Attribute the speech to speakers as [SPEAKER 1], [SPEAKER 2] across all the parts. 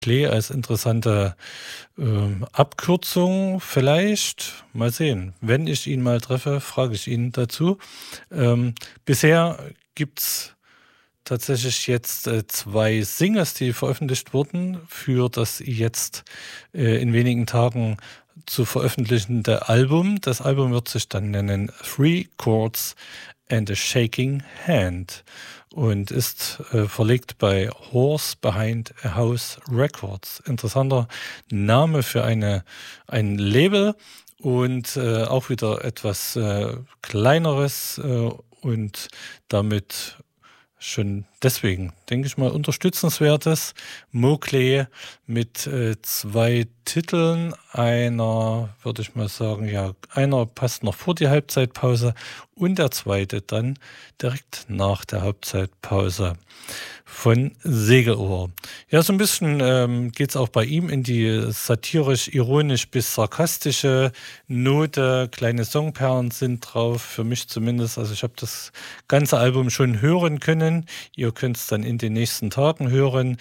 [SPEAKER 1] Klee als interessante Abkürzung vielleicht. Mal sehen. Wenn ich ihn mal treffe, frage ich ihn dazu. Bisher gibt's tatsächlich jetzt 2 Singles, die veröffentlicht wurden für das jetzt in wenigen Tagen zu veröffentlichende Album. Das Album wird sich dann nennen Three Chords and a Shaking Hand und ist verlegt bei Horse Behind a House Records. Interessanter Name für ein Label und auch wieder etwas kleineres und damit schon deswegen, denke ich mal, unterstützenswertes. Mowgli mit 2 Titeln. Einer, würde ich mal sagen, ja, einer passt noch vor die Halbzeitpause und der zweite dann direkt nach der Halbzeitpause von Segelohr. Ja, so ein bisschen geht es auch bei ihm in die satirisch-ironisch bis sarkastische Note. Kleine Songperlen sind drauf, für mich zumindest. Also ich habe das ganze Album schon hören können. Ihr könnt es dann in den nächsten Tagen hören.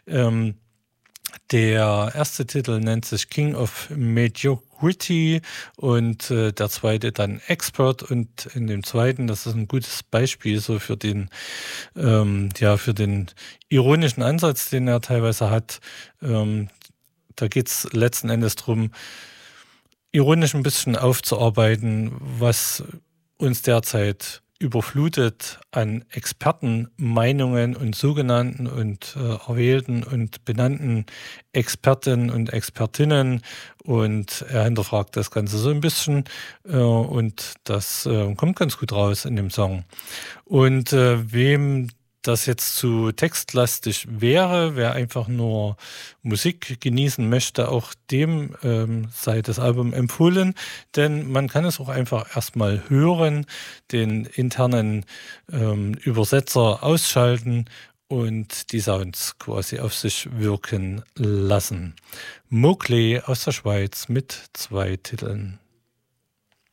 [SPEAKER 1] Der erste Titel nennt sich King of Mediocrity und der zweite dann Expert. Und in dem zweiten, das ist ein gutes Beispiel so für den ironischen Ansatz, den er teilweise hat. Da geht es letzten Endes darum, ironisch ein bisschen aufzuarbeiten, was uns derzeit überflutet an Expertenmeinungen und sogenannten und erwählten und benannten Experten und Expertinnen. Und er hinterfragt das Ganze so ein bisschen und das kommt ganz gut raus in dem Song. Und wem das jetzt zu textlastig wäre, wer einfach nur Musik genießen möchte, auch dem sei das Album empfohlen, denn man kann es auch einfach erstmal hören, den internen Übersetzer ausschalten und die Sounds quasi auf sich wirken lassen. Mowgli aus der Schweiz mit 2 Titeln.